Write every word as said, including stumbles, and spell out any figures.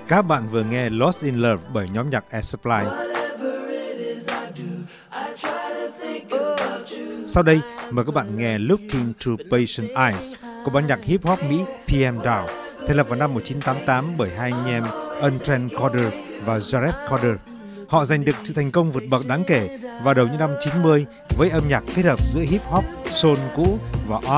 Các bạn vừa nghe Lost in Love bởi nhóm nhạc Air Supply. Sau đây, mời các bạn nghe Looking Through Patient Eyes của ban nhạc hip hop Mỹ pê em Dawn, thành lập vào năm một nghìn chín trăm tám mươi tám bởi hai anh em Untrend Corder và Jared Corder. Họ giành được sự thành công vượt bậc đáng kể vào đầu những năm chín mươi với âm nhạc kết hợp giữa hip hop, soul cũ và